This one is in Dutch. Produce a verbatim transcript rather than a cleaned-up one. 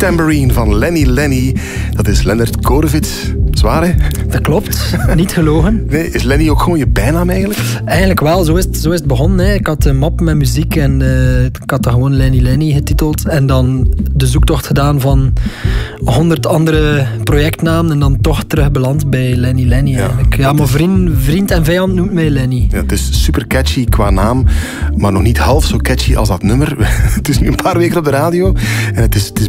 Tambourine van Lenny Lenny. Dat is Lennart Korevits. Zwaar, hè? Dat klopt, niet gelogen. Nee, is Lenny ook gewoon je bijnaam eigenlijk? Eigenlijk wel, zo is het, zo is het begonnen. Hè. Ik had een map met muziek en uh, ik had dat gewoon Lenny Lenny getiteld. En dan de zoektocht gedaan van honderd andere projectnamen en dan toch terug beland bij Lenny Lenny eigenlijk. Ja, ja maar vriend, vriend en vijand noemt mij Lenny. Ja, het is super catchy qua naam, maar nog niet half zo catchy als dat nummer. Het is nu een paar weken op de radio en het is, het is